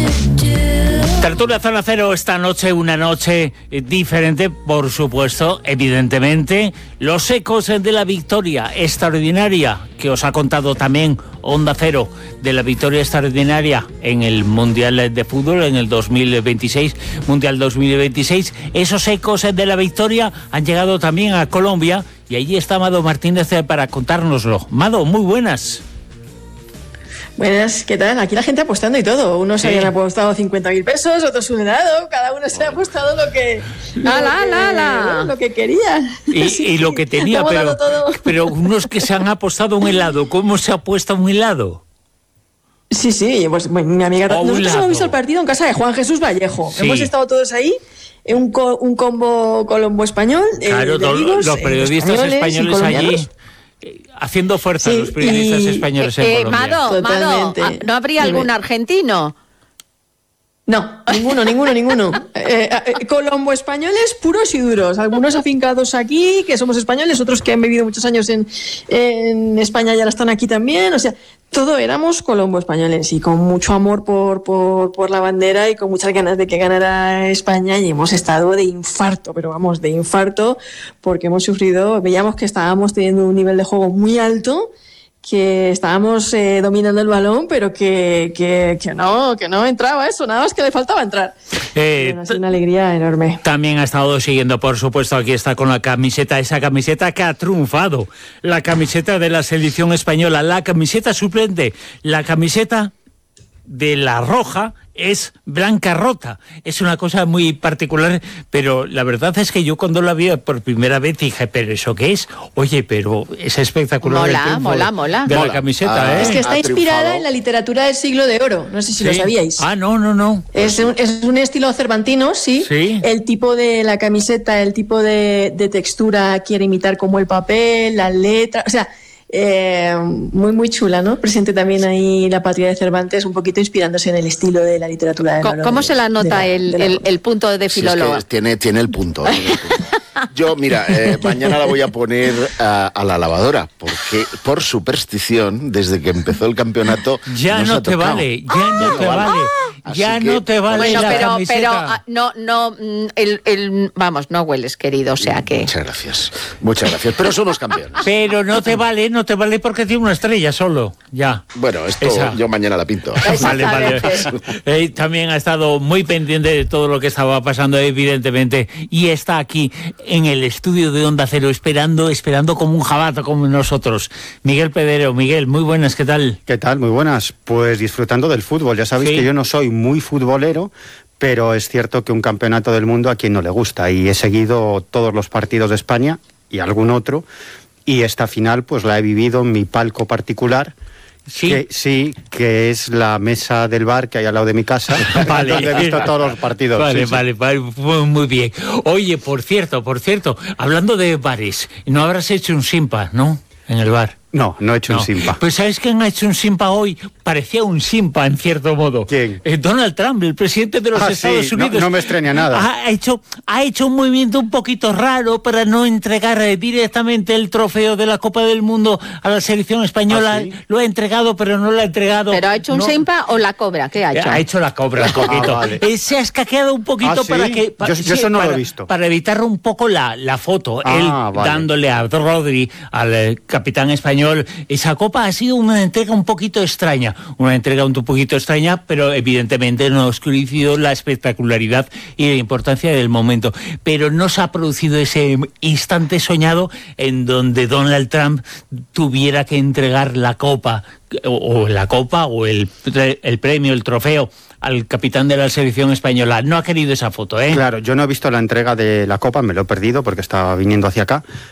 Tertulia Zona Cero esta noche, una noche diferente, por supuesto, evidentemente. Los ecos de la victoria extraordinaria que os ha contado también Onda Cero, de la victoria extraordinaria en el Mundial de Fútbol, en el 2026, Mundial 2026. Esos ecos de la victoria han llegado también a Colombia y allí está Mado Martínez para contárnoslo. Mado, muy buenas. Buenas, ¿qué tal? Aquí la gente apostando y todo. Unos habían apostado 50.000 pesos, otros un helado. Cada uno se ha apostado lo que quería. Y lo que tenía, pero unos que se han apostado un helado. ¿Cómo se apuesta un helado? Sí, pues mi amiga... Nosotros hemos visto el partido en casa de Juan Jesús Vallejo. Sí. Hemos estado todos ahí, un combo colombo-español. Claro, los periodistas españoles allí... haciendo fuerza los periodistas españoles en Colombia. Mado, ¿no habría algún argentino? No, ninguno. Colombo españoles puros y duros. Algunos afincados aquí, que somos españoles, otros que han vivido muchos años en España y ahora están aquí también. O sea, todos éramos colombo españoles y con mucho amor por la bandera y con muchas ganas de que ganara España, y hemos estado de infarto, porque hemos sufrido, veíamos que estábamos teniendo un nivel de juego muy alto, que estábamos dominando el balón, pero que no entraba eso, nada más que le faltaba entrar. Bueno, es una alegría enorme. También ha estado siguiendo, por supuesto, aquí está con la camiseta, esa camiseta que ha triunfado, la camiseta de la selección española, la camiseta suplente, la camiseta de la roja es blanca rota. Es una cosa muy particular, pero la verdad es que yo cuando la vi por primera vez dije, ¿pero eso qué es? Oye, pero es espectacular. Mola. De la camiseta, Es que está inspirada en la literatura del Siglo de Oro. No sé si lo sabíais. No. Es un estilo cervantino, sí. El tipo de la camiseta, el tipo de textura quiere imitar como el papel, la letra, o sea... muy chula, ¿no? Presente también ahí la patria de Cervantes, un poquito inspirándose en el estilo de la literatura de ¿Cómo se la nota el punto de filólogo? Es que tiene el punto. Yo, mira, mañana la voy a poner a la lavadora, porque por superstición, desde que empezó el campeonato, ya no te vale. Bueno, la camiseta. Pero vamos, no hueles, querido, o sea que... Muchas gracias, pero somos campeones. Pero no te vale porque tiene una estrella solo, ya. Bueno, esto yo mañana la pinto. Vale. También ha estado muy pendiente de todo lo que estaba pasando, evidentemente, y está aquí en el estudio de Onda Cero, esperando como un jabato, como nosotros. Miguel Pedrero. Miguel, muy buenas, ¿qué tal? ¿Qué tal? Muy buenas. Pues disfrutando del fútbol. Ya sabéis que yo no soy muy futbolero, pero es cierto que un campeonato del mundo a quien no le gusta, y he seguido todos los partidos de España y algún otro, y esta final pues la he vivido en mi palco particular. Que es la mesa del bar que hay al lado de mi casa. Vale. Donde he visto todos los partidos. Vale, muy bien. Oye, por cierto, hablando de bares, no habrás hecho un simpa, ¿no? En el bar. No he hecho un simpa. Pues ¿sabes quién ha hecho un simpa hoy? Parecía un simpa, en cierto modo. ¿Quién? Donald Trump, el presidente de los Estados Unidos. No me extraña nada. Ha hecho un movimiento un poquito raro para no entregar directamente el trofeo de la Copa del Mundo a la selección española. ¿Sí? Lo ha entregado, pero no lo ha entregado. ¿Pero ha hecho un simpa o la cobra? ¿Qué ha hecho? Ha hecho la cobra un poquito. Vale. Se ha escaqueado un poquito para que... Yo eso no lo he visto. Para evitar un poco la foto. Él dándole a Rodri, al capitán español, esa copa ha sido una entrega un poquito extraña, pero evidentemente no ha oscurecido la espectacularidad y la importancia del momento. Pero no se ha producido ese instante soñado en donde Donald Trump tuviera que entregar la copa o el premio, el trofeo al capitán de la selección española. No ha querido esa foto, ¿eh? Claro, yo no he visto la entrega de la copa, me lo he perdido porque estaba viniendo hacia acá,